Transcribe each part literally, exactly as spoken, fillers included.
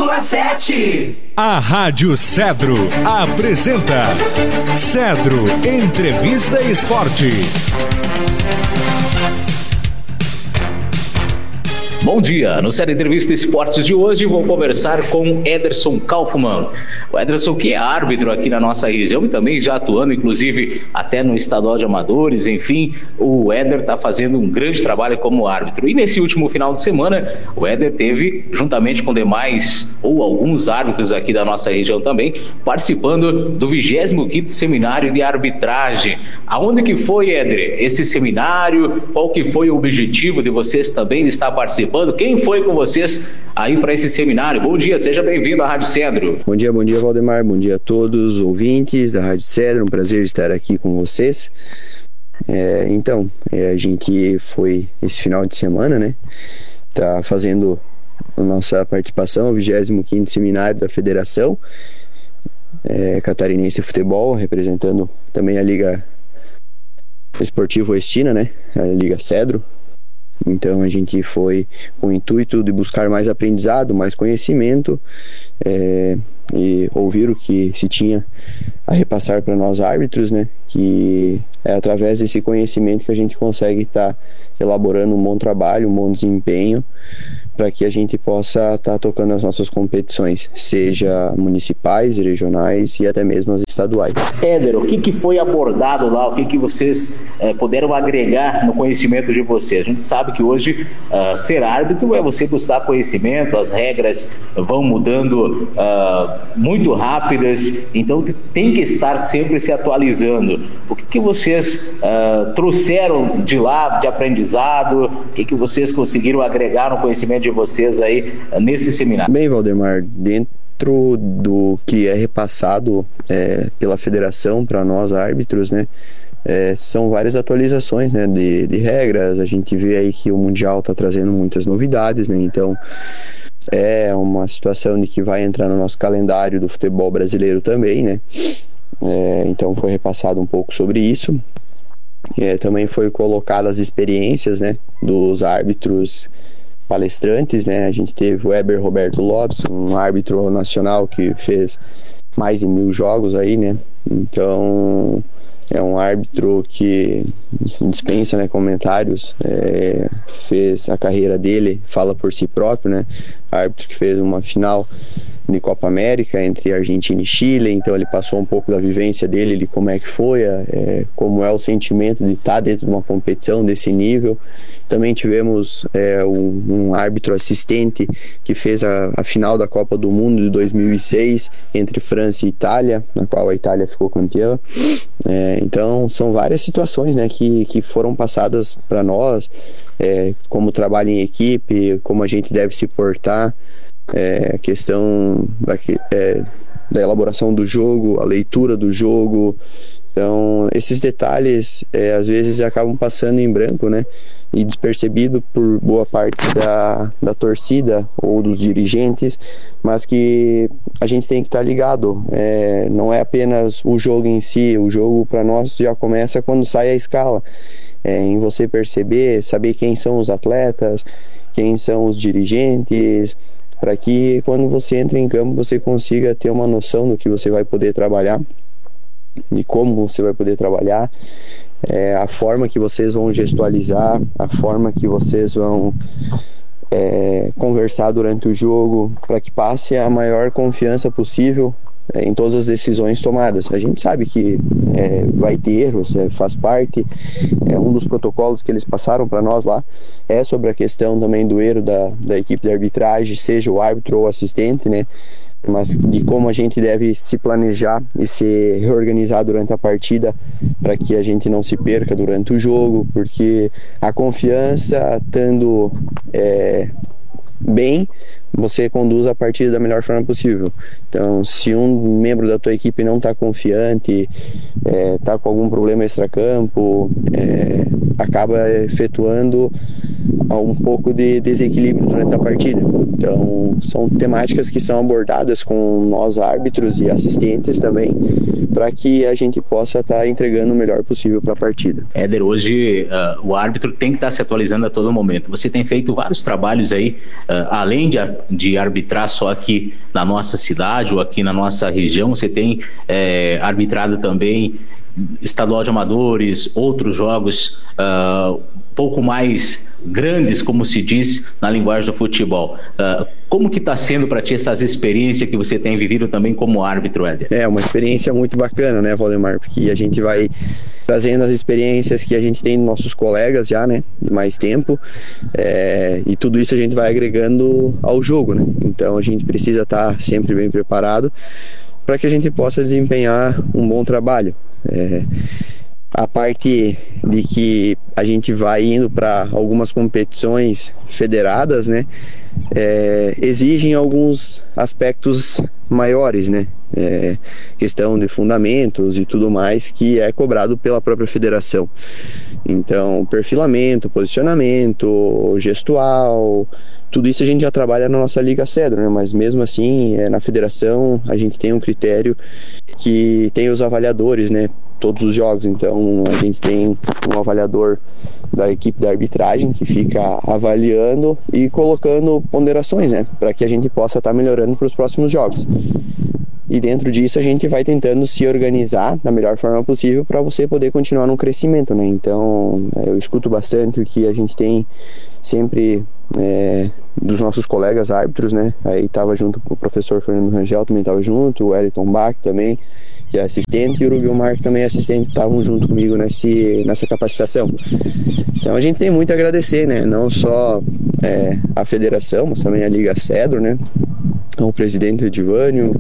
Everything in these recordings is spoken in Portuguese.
vírgula sete. A Rádio Cedro apresenta Cedro Entrevista Esporte. Bom dia, no Cedro Entrevista Esportes de hoje vou conversar com Ederson Kaufmann. O Ederson que é árbitro aqui na nossa região e também já atuando inclusive até no estadual de amadores, enfim, o Éder está fazendo um grande trabalho como árbitro. E nesse último final de semana, o Éder teve, juntamente com demais ou alguns árbitros aqui da nossa região também, participando do vigésimo quinto Seminário de Arbitragem. Aonde que foi, Éder, esse seminário? Qual que foi o objetivo de vocês também de estar participando? Quem foi com vocês aí para esse seminário? Bom dia, seja bem-vindo à Rádio Cedro. Bom dia, bom dia, Valdemar. Bom dia a todos os ouvintes da Rádio Cedro. Um prazer estar aqui com vocês. É, então, é, a gente foi esse final de semana, né? Tá fazendo a nossa participação ao vigésimo quinto Seminário da Federação é, Catarinense de Futebol, representando também a Liga Esportiva Oestina, né? A Liga Cedro. Então a gente foi com o intuito de buscar mais aprendizado, mais conhecimento é, e ouvir o que se tinha a repassar para nós árbitros, né? Que é através desse conhecimento que a gente consegue estar tá elaborando um bom trabalho, um bom desempenho, para que a gente possa estar tá tocando as nossas competições, seja municipais, regionais e até mesmo as estaduais. Éder, o que, que foi abordado lá? O que, que vocês é, puderam agregar no conhecimento de vocês? A gente sabe que hoje uh, ser árbitro é você buscar conhecimento, as regras vão mudando uh, muito rápidas, então tem que estar sempre se atualizando. O que, que vocês uh, trouxeram de lá, de aprendizado? O que, que vocês conseguiram agregar no conhecimento de vocês aí uh, nesse seminário? Bem, Valdemar, dentro do que é repassado é, pela federação para nós árbitros, né, é, são várias atualizações, né, de, de regras. A gente vê aí que o Mundial está trazendo muitas novidades, né, então é uma situação de que vai entrar no nosso calendário do futebol brasileiro também, né. É, então foi repassado um pouco sobre isso. É, também foi colocado as experiências, né, dos árbitros palestrantes, né. A gente teve o Weber Roberto Lopes, um árbitro nacional que fez mais de mil jogos aí, né. Então é um árbitro que dispensa, né, comentários, é, fez a carreira dele, fala por si próprio, né. Árbitro que fez uma final de Copa América entre Argentina e Chile, então ele passou um pouco da vivência dele, de como é que foi, é, como é o sentimento de estar dentro de uma competição desse nível. Também tivemos é, um, um árbitro assistente que fez a, a final da Copa do Mundo de dois mil e seis entre França e Itália, na qual a Itália ficou campeã. É, então são várias situações, né, que, que foram passadas para nós, é, como trabalho em equipe, como a gente deve se portar, é, a questão da, é, da elaboração do jogo, a leitura do jogo. Então esses detalhes é, às vezes acabam passando em branco, né, e despercebido por boa parte da, da torcida ou dos dirigentes, mas que a gente tem que estar ligado. É, não é apenas o jogo em si, o jogo para nós já começa quando sai a escala, é, em você perceber, saber quem são os atletas, quem são os dirigentes, para que quando você entra em campo você consiga ter uma noção do que você vai poder trabalhar e como você vai poder trabalhar, é, a forma que vocês vão gestualizar, a forma que vocês vão é, conversar durante o jogo, para que passe a maior confiança possível é, em todas as decisões tomadas. A gente sabe que é, vai ter erros, é, faz parte, é, um dos protocolos que eles passaram para nós lá é sobre a questão também do erro da, da equipe de arbitragem, seja o árbitro ou o assistente, né, mas de como a gente deve se planejar e se reorganizar durante a partida para que a gente não se perca durante o jogo, porque a confiança estando é, bem, você conduz a partida da melhor forma possível. Então, se um membro da tua equipe não está confiante, está é, com algum problema extracampo, é, acaba efetuando um pouco de desequilíbrio durante a partida. Então, são temáticas que são abordadas com nós árbitros e assistentes também, para que a gente possa estar tá entregando o melhor possível para a partida. Éder, hoje uh, o árbitro tem que estar tá se atualizando a todo momento. Você tem feito vários trabalhos aí, uh, além de de arbitrar só aqui na nossa cidade ou aqui na nossa região, você tem é, arbitrado também estadual de amadores, outros jogos uh, um pouco mais grandes, como se diz na linguagem do futebol. Uh, como que está sendo para ti essas experiências que você tem vivido também como árbitro, Éder? É uma experiência muito bacana, né, Valdemar? Porque a gente vai trazendo as experiências que a gente tem dos nossos colegas já, né, de mais tempo, é, e tudo isso a gente vai agregando ao jogo, né? Então a gente precisa estar sempre bem preparado para que a gente possa desempenhar um bom trabalho. É, a parte de que a gente vai indo para algumas competições federadas, né, é, exigem alguns aspectos maiores, né, é, questão de fundamentos e tudo mais que é cobrado pela própria federação. Então, perfilamento, posicionamento, gestual, tudo isso a gente já trabalha na nossa Liga Cedro, né? Mas mesmo assim, é, na federação, a gente tem um critério que tem os avaliadores, né? Todos os jogos, então a gente tem um avaliador da equipe da arbitragem que fica avaliando e colocando ponderações, né? Para que a gente possa estar melhorando para os próximos jogos. E dentro disso a gente vai tentando se organizar da melhor forma possível para você poder continuar no crescimento, né? Então eu escuto bastante o que a gente tem sempre é, dos nossos colegas árbitros, né? Aí estava junto com o professor Fernando Rangel, também estava junto, o Wellington Bach também, que é assistente, e o Rubio que também é assistente, estavam junto comigo nesse, nessa capacitação. Então a gente tem muito a agradecer, né? Não só é, a federação, mas também a Liga Cedro, né? O presidente Edivânio,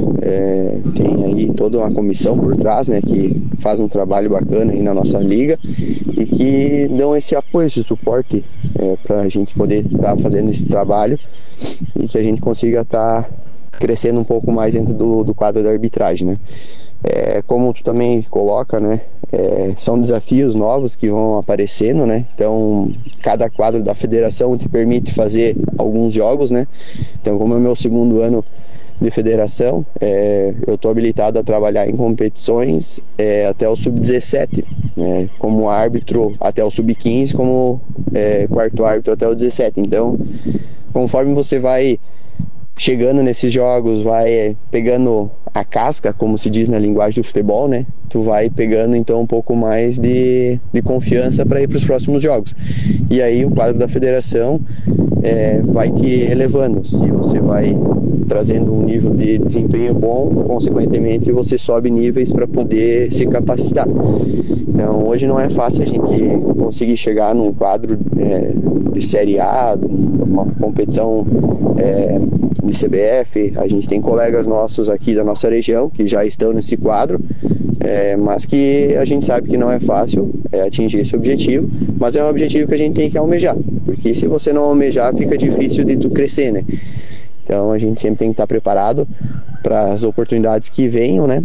é, tem aí toda uma comissão por trás, né, que faz um trabalho bacana aí na nossa liga e que dão esse apoio, esse suporte é, para a gente poder estar tá fazendo esse trabalho e que a gente consiga estar tá crescendo um pouco mais dentro do, do quadro da arbitragem, né. É, como tu também coloca, né, é, são desafios novos que vão aparecendo, né, então cada quadro da federação te permite fazer alguns jogos, né, então como é o meu segundo ano de federação, é, eu estou habilitado a trabalhar em competições é, até o sub dezessete, né, como árbitro até o sub quinze, como é, quarto árbitro até o dezessete, então conforme você vai chegando nesses jogos, vai pegando a casca, como se diz na linguagem do futebol, né? Tu vai pegando então um pouco mais de, de confiança para ir para os próximos jogos. E aí o quadro da federação é, vai te elevando. Se você vai trazendo um nível de desempenho bom, consequentemente você sobe níveis para poder se capacitar. Então hoje não é fácil a gente conseguir chegar num quadro é, de Série A, uma competição é, de C B F. A gente tem colegas nossos aqui da nossa região que já estão nesse quadro, é, mas que a gente sabe que não é fácil é, atingir esse objetivo, mas é um objetivo que a gente tem que almejar, porque se você não almejar fica difícil de tu crescer, né? Então a gente sempre tem que estar preparado para as oportunidades que venham, né?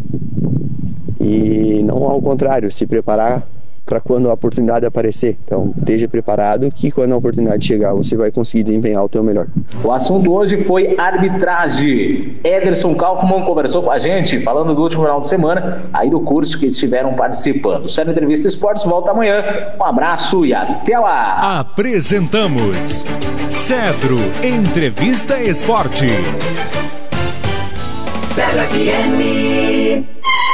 E não ao contrário, se preparar para quando a oportunidade aparecer. Então, esteja preparado que quando a oportunidade chegar, você vai conseguir desempenhar o teu melhor. O assunto hoje foi arbitragem. Ederson Kaufmann conversou com a gente, falando do último final de semana, aí do curso que estiveram participando. O Cedro Entrevista Esportes volta amanhã. Um abraço e até lá! Apresentamos Cedro Entrevista Esporte. Cedro F M.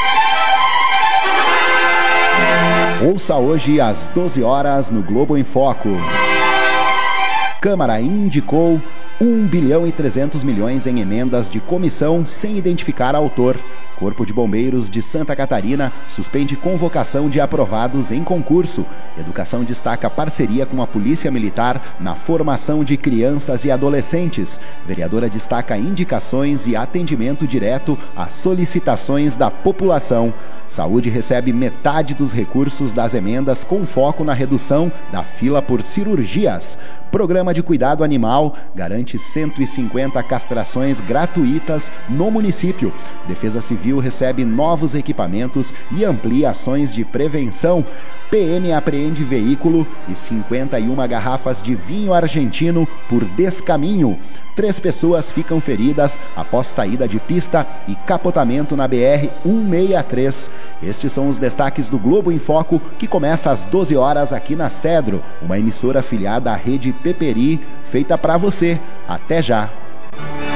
Ouça hoje às doze horas no Globo em Foco. Câmara indicou um bilhão e trezentos milhões em emendas de comissão sem identificar autor. Corpo de Bombeiros de Santa Catarina suspende convocação de aprovados em concurso. Educação destaca parceria com a Polícia Militar na formação de crianças e adolescentes. Vereadora destaca indicações e atendimento direto às solicitações da população. Saúde recebe metade dos recursos das emendas com foco na redução da fila por cirurgias. Programa de cuidado animal garante cento e cinquenta castrações gratuitas no município. Defesa Civil recebe novos equipamentos e amplia ações de prevenção. P M apreende veículo e cinquenta e uma garrafas de vinho argentino por descaminho. Três pessoas ficam feridas após saída de pista e capotamento na B R cento e sessenta e três. Estes são os destaques do Globo em Foco, que começa às doze horas aqui na Cedro, uma emissora afiliada à rede Peperi, feita para você. Até já! F